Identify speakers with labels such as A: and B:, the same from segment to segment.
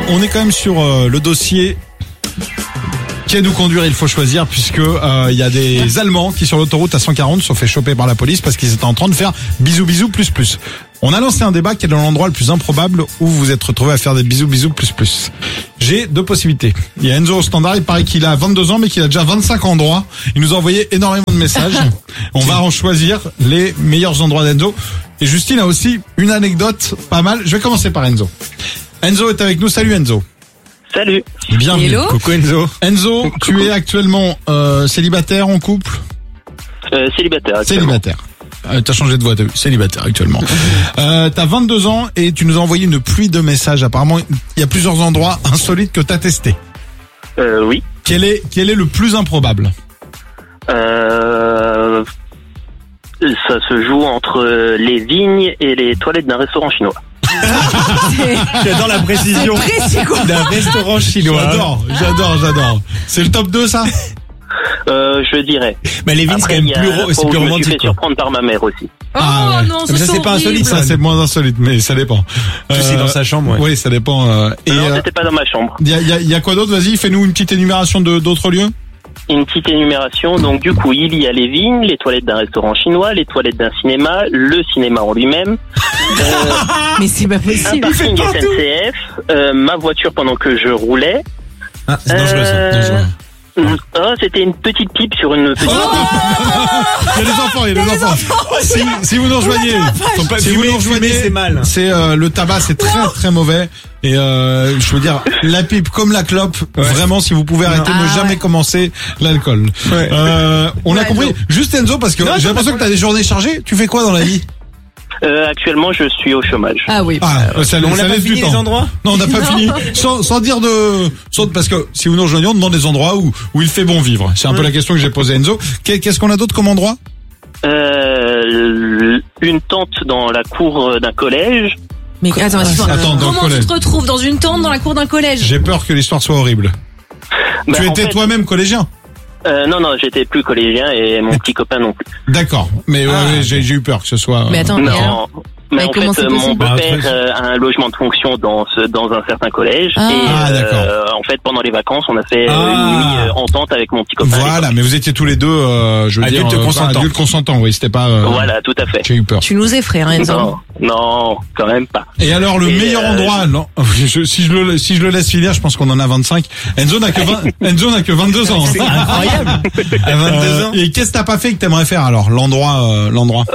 A: on est quand même sur le dossier qui nous conduire, il faut choisir, puisque il y a des Allemands qui sur l'autoroute à 140 se sont fait choper par la police parce qu'ils étaient en train de faire bisous plus. On a lancé un débat qui est dans l'endroit le plus improbable où vous vous êtes retrouvé à faire des bisous plus. J'ai deux possibilités. Il y a Enzo au standard, il paraît qu'il a 22 ans mais qu'il a déjà 25 endroits. Il nous a envoyé énormément de messages. On va en choisir les meilleurs endroits d'Enzo. Et Justine a aussi une anecdote pas mal. Je vais commencer par Enzo. Enzo est avec nous. Salut Enzo.
B: Salut.
A: Bienvenue.
C: Hello.
A: Coucou Enzo. Enzo, tu es actuellement célibataire, en couple?
B: Célibataire.
A: Célibataire. T'as changé de voix, t'as vu, célibataire actuellement. T'as 22 ans et tu nous as envoyé une pluie de messages. Apparemment, il y a plusieurs endroits insolites que t'as testés.
B: Oui.
A: Quel est le plus improbable?
B: Ça se joue entre les vignes et les toilettes d'un restaurant chinois.
D: J'adore la précision
C: précis, quoi.
D: d'un restaurant chinois.
A: J'adore. C'est le top 2, ça?
B: Je dirais.
D: Mais les vignes, c'est quand même c'est plus
B: Je me suis
D: romantique,
B: fait
D: quoi.
B: surprendre par ma mère aussi.
A: Ah, ouais.
C: Non,
D: Mais ça, c'est pas insolite,
A: Ça, c'est moins insolite, mais ça dépend.
D: C'est dans sa chambre, ouais.
A: Oui, ça dépend. Et
B: Non, c'était pas dans ma chambre.
A: il y a quoi d'autre? Vas-y, fais-nous une petite énumération d'autres lieux.
B: Une petite énumération. Donc du coup, il y a les vignes, les toilettes d'un restaurant chinois, les toilettes d'un cinéma, le cinéma en lui-même,
C: Mais c'est pas
B: un
C: possible.
B: parking SNCF, ma voiture pendant que je roulais.
D: Ah, c'est dangereux, ça. Dangereux.
B: C'était une petite pipe sur une petite...
A: Il y a des enfants. Si vous nous rejoignez, si vous nous rejoignez,
D: c'est mal.
A: c'est le tabac, c'est très mauvais. Et je veux dire, la pipe comme la clope, vraiment, si vous pouvez arrêter, ne jamais commencer l'alcool.
D: Ouais.
A: On a compris. Juste Enzo, parce que j'ai l'impression que t'as des journées chargées. Tu fais quoi dans la vie?
B: Actuellement, je suis au chômage.
C: Ah oui.
A: Ça
D: On n'a pas
A: laisse du
D: fini les
A: temps.
D: endroits?
A: Non, on n'a pas fini. Sans dire parce que si vous nous rejoignez, on demande des endroits où il fait bon vivre. C'est un peu la question que j'ai posée à Enzo. Qu'est-ce qu'on a d'autre comme endroit?
B: Une tente dans la cour d'un collège.
C: Mais attends,
A: Attends, dans le
C: comment
A: collège.
C: tu te retrouves dans une tente dans la cour d'un collège?
A: J'ai peur que l'histoire soit horrible.
B: Bah,
A: Tu
B: en
A: étais
B: fait,
A: toi-même collégien?
B: non, j'étais plus collégien et mon petit copain non plus.
A: D'accord. Mais ouais, j'ai eu peur que ce soit...
C: Mais attends, mais alors
B: Non. Mais
C: Mais
B: en
C: comment
B: fait,
C: c'est
B: mon
C: possible?
B: beau-père a un logement de fonction dans un certain collège.
C: Ah,
B: et
A: d'accord.
B: en fait, pendant les vacances, on a fait une nuit en tente avec mon petit copain.
A: Voilà, mais vous étiez tous les deux, je veux
D: Adultes
A: dire,
D: consentants.
A: adultes consentants, oui, c'était pas...
B: Voilà, tout à fait.
A: J'ai eu peur.
C: tu nous effraies, hein, Enzo.
B: Non, quand même pas.
A: Et alors, le
B: Et,
A: meilleur endroit, non, si je le laisse finir, je pense qu'on en a 25. Enzo n'a que 22 ans.
D: C'est incroyable. À 22 ans.
A: Et qu'est-ce que t'as pas fait que t'aimerais faire alors? L'endroit.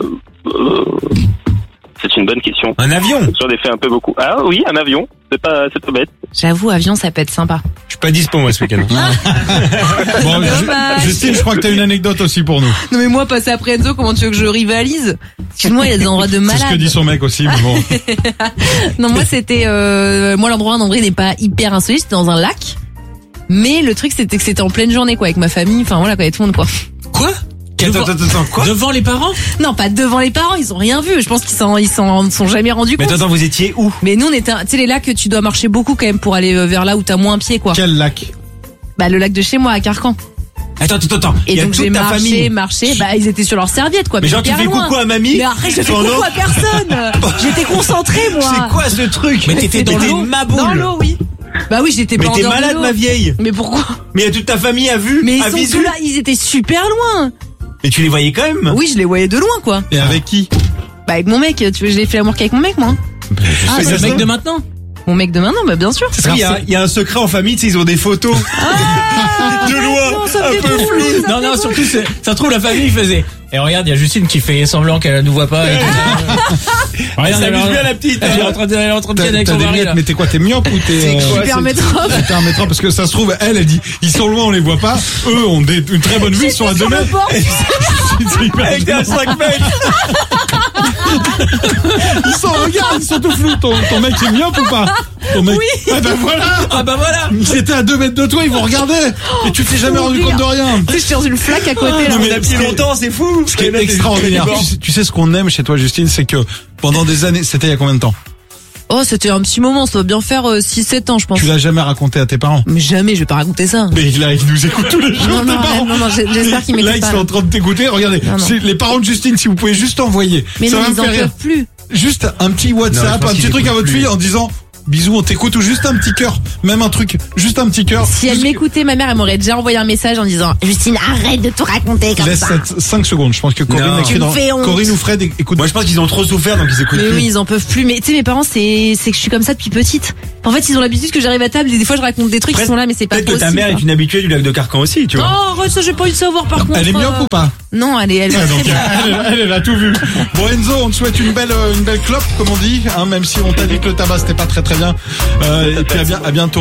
B: C'est une bonne question.
D: Un avion.
B: J'en ai fait un peu beaucoup. Ah oui, un avion. C'est pas bête.
C: J'avoue, avion, ça peut être sympa.
D: Je suis pas dispo, moi, ce week-end.
A: Bon,
C: Dommage.
A: Justine, je crois que t'as une anecdote aussi pour nous.
C: Non mais moi, passer après Enzo, comment tu veux que je rivalise? Excuse-moi, il y a des endroits de
A: C'est
C: malade.
A: ce que dit son mec aussi, mais bon.
C: Non, moi c'était moi l'endroit en André n'est pas hyper insolite, c'était dans un lac. Mais le truc c'était que c'était en pleine journée quoi, avec ma famille, enfin voilà quoi, avec tout le monde quoi.
D: Quoi? Attends, quoi? Devant les parents?
C: Non, pas devant les parents, ils ont rien vu. Je pense qu'ils s'en sont jamais rendus
D: Mais
C: compte.
D: attends, vous étiez où?
C: Mais nous on était, tu sais les lacs, tu dois marcher beaucoup quand même pour aller vers là où t'as moins pied quoi.
A: Quel lac?
C: Bah le lac de chez moi à Carcan.
D: Attends. Il
C: Et
D: y a
C: donc j'ai
D: toute ta famille.
C: marché, bah ils étaient sur leur serviette quoi.
D: Mais genre, tu
C: hyper
D: fais
C: loin.
D: coucou à mamie?
C: Mais arrête, je fais
D: Pendant-
C: coucou à personne. J'étais concentrée moi.
D: C'est quoi ce truc? Mais t'étais
C: C'était
D: dans
C: l'eau.
D: ma boule.
C: Dans l'eau, oui. Bah oui, j'étais pas
D: Mais
C: en
D: t'es
C: dehors de
D: malade,
C: l'eau.
D: ma vieille.
C: Mais pourquoi?
D: Mais il y a toute ta famille à vue,
C: Mais ils
D: à
C: sont
D: visu.
C: tous là, ils étaient super loin.
D: Mais tu les voyais quand même?
C: Oui, je les voyais de loin quoi.
A: Et avec qui?
C: Bah avec mon mec, tu veux, j'ai fait l'amour qu'avec mon mec moi.
D: Ah,
C: c'est le mec de
D: maintenant?
C: Mon mec de maintenant, bah bien sûr.
D: Il y a un secret en famille, tu sais, ils ont des photos. De loin,
C: non, ça
D: un
C: fait
D: peu
C: trop
D: flou.
C: flou, ça
E: Non,
C: fait
E: non,
C: trop
E: surtout, ça trouve la famille faisait. Et regarde, il y a Justine qui fait semblant qu'elle nous voit pas. Et tout ça. Regarde,
D: Elle s'amuse bien, la petite.
E: Elle est en train de
A: T'as
E: avec
A: des
E: son mari
A: lunettes,
E: là.
A: mais t'es quoi? T'es myope ou t'es...
C: Super métrophe.
A: T'es un métrophe, parce que ça se trouve, elle dit, ils sont loin, on les voit pas. Eux ont une très bonne vue, ils sont à 2
C: sur le
A: mètres.
C: port.
A: C'est hyper
D: Elle était à 5 mètres.
A: Regarde, ils sont tout flous. Ton mec est myope ou pas? Ton mec...
C: Oui.
A: Ah ben voilà.
E: Ah bah voilà.
A: Ils étaient à 2 mètres de toi, ils vont regarder. Et tu t'es jamais rendu compte de rien.
C: Tu sais, je suis dans une flaque à côté là.
A: Non, mais
D: On a pied longtemps, c'est fou.
A: Ce qui est extraordinaire, tu sais ce qu'on aime chez toi, Justine, c'est que pendant des années, c'était il y a combien de temps?
C: Oh, c'était un petit moment, ça doit bien faire 6-7 ans je pense.
A: Tu l'as jamais raconté à tes parents?
C: Mais jamais, je vais pas raconter ça.
A: Mais là, ils nous écoutent tous les jours,
C: Non,
A: tes
C: non,
A: parents.
C: non, j'espère qu'ils
A: Là,
C: m'écoutent
A: ils
C: pas.
A: sont en train de t'écouter. Regardez,
C: Non, non.
A: c'est les parents de Justine, si vous pouvez juste envoyer.
C: Mais
A: ça
C: non,
A: va me
C: ils en
A: faire rire.
C: peuvent plus.
A: Juste un petit
D: Non, je
A: WhatsApp,
D: pense
A: un petit
D: qu'ils
A: truc à
D: écoutent
A: votre
D: plus.
A: fille en disant, bisous, on t'écoute, ou juste un petit cœur, même un truc, juste un petit cœur.
C: Si elle m'écoutait, ma mère, elle m'aurait déjà envoyé un message en disant Justine, arrête de tout raconter comme
A: Laisse
C: ça.
A: 5 secondes, je pense que Corinne
D: Non.
A: écrit
C: Tu me
A: dans...
C: fais honte.
A: Corinne ou Fred écoute.
D: Moi, je pense qu'ils ont trop souffert, donc ils écoutent
C: Mais
D: plus.
C: oui, ils en peuvent plus. Mais tu sais, mes parents, c'est que je suis comme ça depuis petite. En fait, ils ont l'habitude que j'arrive à table et des fois, je raconte des trucs qui sont là, mais c'est pas
D: Peut-être que
C: possible.
D: ta mère est une habituée du lac de Carcan aussi, tu vois.
C: Oh, arrête, ça, j'ai pas envie de savoir par contre.
A: Elle est myope ou pas?
C: Non, elle va
A: Ah,
C: très
A: donc,
C: bien.
A: elle a tout vu. Bon Enzo, on te souhaite une belle clope, comme on dit, hein, même si on t'a dit que le tabac c'était pas très bien. Et puis à bientôt.